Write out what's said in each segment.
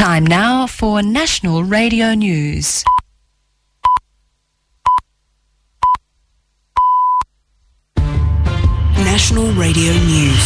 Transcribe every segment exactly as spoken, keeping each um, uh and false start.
Time now for National Radio News. National Radio News.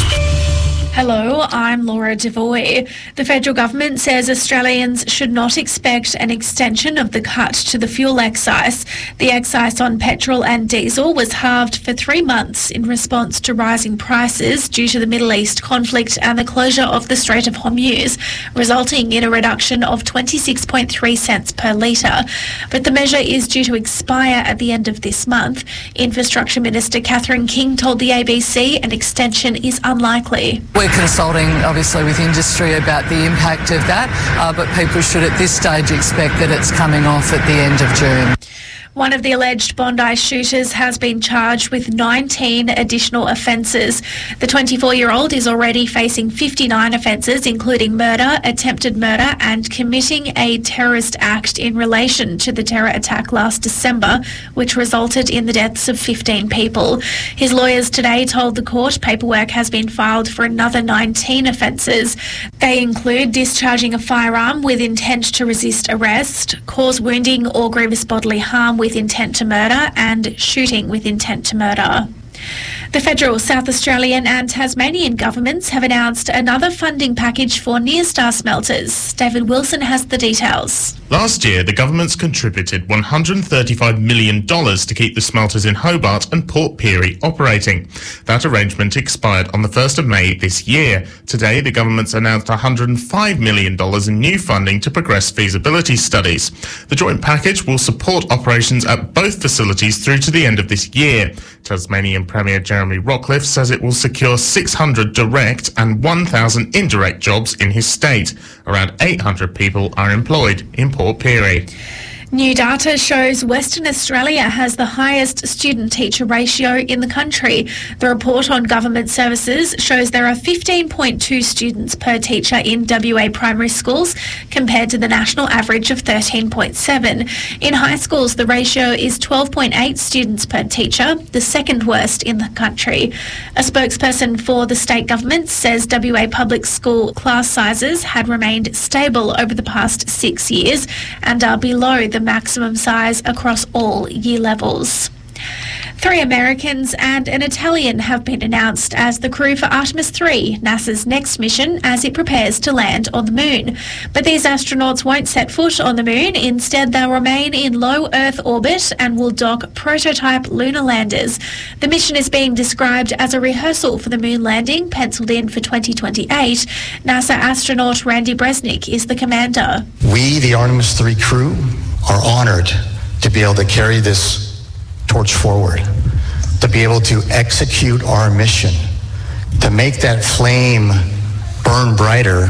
Hello, I'm Laura Devoy. The federal government says Australians should not expect an extension of the cut to the fuel excise. The excise on petrol and diesel was halved for three months in response to rising prices due to the Middle East conflict and the closure of the Strait of Hormuz, resulting in a reduction of twenty-six point three cents per litre. But the measure is due to expire at the end of this month. Infrastructure Minister Catherine King told the A B C an extension is unlikely. We're consulting, obviously, with industry about the impact of that, uh, but people should at this stage expect that it's coming off at the end of June. One of the alleged Bondi shooters has been charged with nineteen additional offences. The twenty-four-year-old is already facing fifty-nine offences, including murder, attempted murder and committing a terrorist act in relation to the terror attack last December, which resulted in the deaths of fifteen people. His lawyers today told the court paperwork has been filed for another nineteen offences. They include discharging a firearm with intent to resist arrest, cause wounding or grievous bodily harm with with intent to murder and shooting with intent to murder. The federal, South Australian and Tasmanian governments have announced another funding package for Nyrstar smelters. David Wilson has the details. Last year, the governments contributed one hundred thirty-five million dollars to keep the smelters in Hobart and Port Pirie operating. That arrangement expired on the first of May this year. Today, the government's announced one hundred five million dollars in new funding to progress feasibility studies. The joint package will support operations at both facilities through to the end of this year. Tasmanian Premier Jeremy Rockliff says it will secure six hundred direct and one thousand indirect jobs in his state. Around eight hundred people are employed in Port Pirie. New data shows Western Australia has the highest student-teacher ratio in the country. The report on government services shows there are fifteen point two students per teacher in W A primary schools compared to the national average of thirteen point seven. In high schools, the ratio is twelve point eight students per teacher, the second worst in the country. A spokesperson for the state government says W A public school class sizes had remained stable over the past six years and are below the the maximum size across all year levels. Three Americans and an Italian have been announced as the crew for Artemis three, NASA's next mission as it prepares to land on the moon. But these astronauts won't set foot on the moon. Instead, they'll remain in low Earth orbit and will dock prototype lunar landers. The mission is being described as a rehearsal for the moon landing, penciled in for twenty twenty-eight. NASA astronaut Randy Bresnik is the commander. We, the Artemis three crew, are honored to be able to carry this torch forward, to be able to execute our mission, to make that flame burn brighter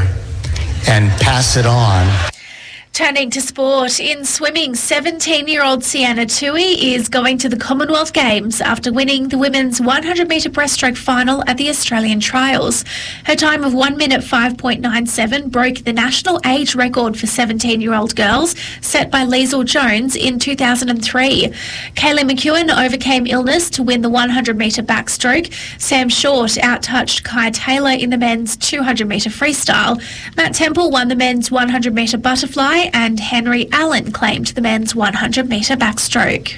and pass it on. Turning to sport, in swimming, seventeen-year-old Sienna Tui is going to the Commonwealth Games after winning the women's one hundred metre breaststroke final at the Australian Trials. Her time of one minute five point nine seven broke the national age record for seventeen-year-old girls set by Liesl Jones in two thousand three. Kaylee McEwen overcame illness to win the one hundred metre backstroke. Sam Short outtouched Kai Taylor in the men's two hundred metre freestyle. Matt Temple won the men's one hundred metre butterfly, and Henry Allen claimed the men's one hundred metre backstroke.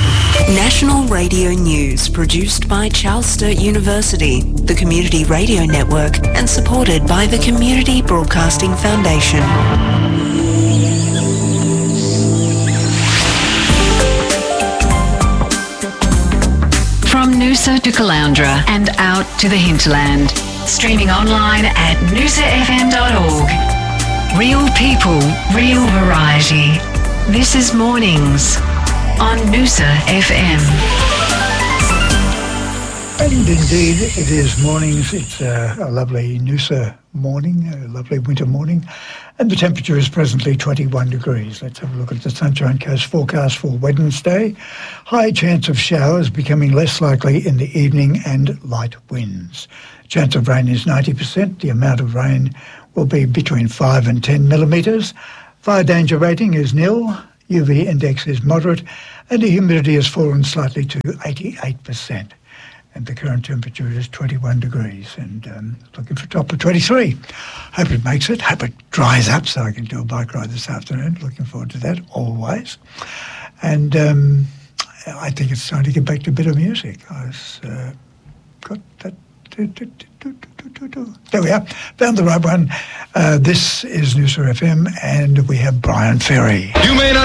National Radio News, produced by Charles Sturt University, the Community Radio Network, and supported by the Community Broadcasting Foundation. From Noosa to Caloundra and out to the hinterland. Streaming online at noosa f m dot org. Real people, real variety. This is Mornings on Noosa F M. And indeed, it is Mornings. It's a, a lovely Noosa morning, a lovely winter morning, and the temperature is presently twenty-one degrees. Let's have a look at the Sunshine Coast forecast for Wednesday. High chance of showers, becoming less likely in the evening, and light winds. Chance of rain is ninety percent. The amount of rain will be between five and ten millimetres. Fire danger rating is nil. U V index is moderate, and the humidity has fallen slightly to eighty-eight percent. and the current temperature is twenty-one degrees, and um, looking for a top of twenty-three. Hope it makes it. Hope it dries up so I can do a bike ride this afternoon. Looking forward to that, always. And um, I think it's time to get back to a bit of music. I've uh, got that. There we are. Found the right one. Uh, this is Noosa F M, and we have Brian Ferry. You may not